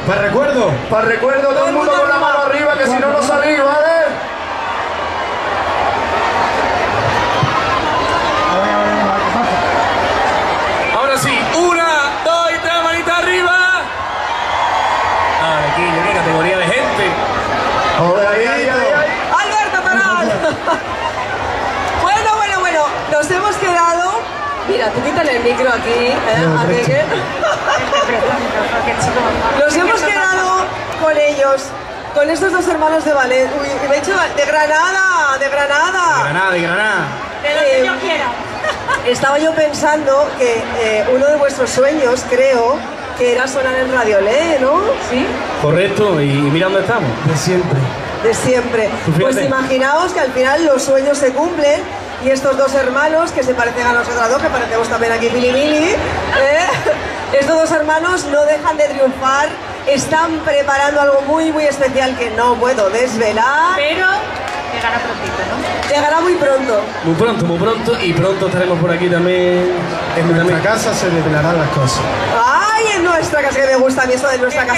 Para recuerdo, todo el mundo con la mano arriba, que si no, no salís, ¿vale? Ahora sí, 1, 2 y 3, manita arriba. Aquí, qué categoría de gente. Ahí. Alberto Peral. Bueno, nos hemos quedado. Mira, tú quítale el micro aquí, Nos hemos quedado con ellos, con estos dos hermanos de ballet. Uy, me he hecho de Granada. De Granada. De donde yo quiera. Estaba yo pensando que uno de vuestros sueños, creo, que era sonar en Radio Le, ¿no? Sí. Correcto, y mira dónde estamos. De siempre. Pues imaginaos que al final los sueños se cumplen y estos dos hermanos que se parecen a nosotros dos, que parecemos también aquí Pili, estos dos hermanos no dejan de triunfar, están preparando algo muy especial que no puedo desvelar. Pero llegará prontito, ¿no? Llegará muy pronto. Muy pronto, y pronto estaremos por aquí también. En nuestra casa se desvelarán las cosas. ¡Ay, en nuestra casa! Que me gusta a mí eso de nuestra casa.